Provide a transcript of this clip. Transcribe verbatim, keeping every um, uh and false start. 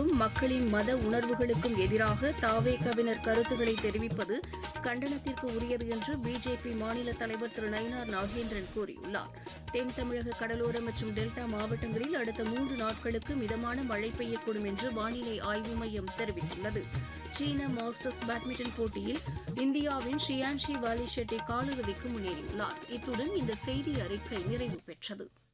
உரிமைகளுக்கும் மக்களின் மத உணர்வுகளுக்கும் எதிராக தாவேகவினர் கருத்துக்களை தெரிவிப்பது கண்டனத்திற்கு உரியது என்று பிஜேபி மாநில தலைவர் திரு நயினார் நாகேந்திரன் கூறியுள்ளார். தென் தமிழக கடலோர மற்றும் டெல்டா மாவட்டங்களில் அடுத்த மூன்று நாட்களுக்கு மிதமான மழை பெய்யக்கூடும் என்று வானிலை ஆய்வு மையம் தெரிவித்துள்ளது. சீன மாஸ்டர்ஸ் பேட்மிண்டன் போட்டியில் இந்தியாவின் ஷியான்ஷி வாலி ஷெட்டி காலிறுதிக்கு முன்னேறியுள்ளார். இத்துடன் இந்த செய்தி அறிக்கை நிறைவு பெற்றது.